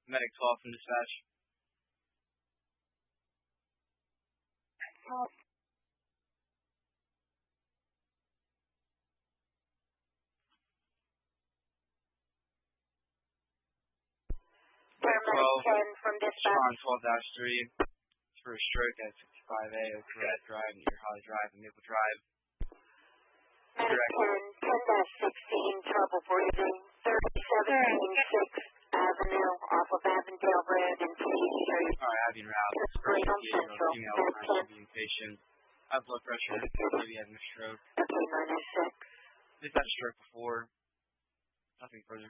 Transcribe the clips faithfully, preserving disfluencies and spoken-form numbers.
Medic twelve from dispatch. Oh. twelve ten from dispatch. Sean twelve dash three for a stroke at sixty-five A Oakwood Drive near Holly Drive and Maple Drive. Medic ten, ten dash sixteen, trouble breathing, thirty seventeen sixth Avenue off of Avondale Road and T Street. Alright, Abbey Route. Green on Central. Female commercial being patient. High blood pressure, maybe having a stroke. Okay, nine oh six. They've had a stroke before. Nothing further.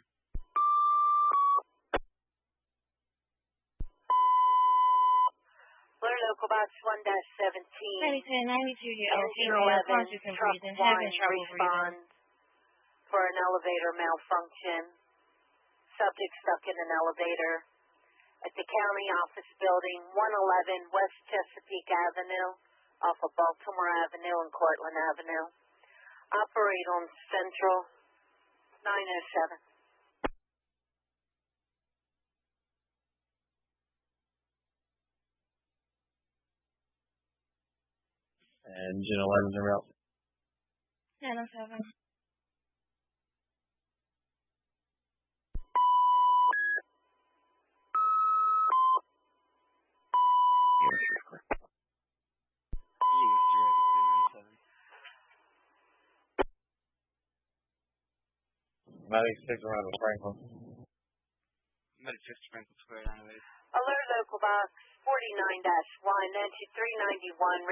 Blur local box one dash seventeen. ninety-two, ninety-two here. Engine eleven, conscious and truck breathing, one having trouble breathing. responds for an elevator malfunction. Subject stuck in an elevator at the county office building, one eleven West Chesapeake Avenue, off of Baltimore Avenue and Cortland Avenue. Operate on Central, nine oh seven. Engine eleven's en route. nine oh seven. Medic six around the Franklin. Medic six Franklin Square, nine oh eight. Alert local box forty-nine dash one, entry three ninety-one.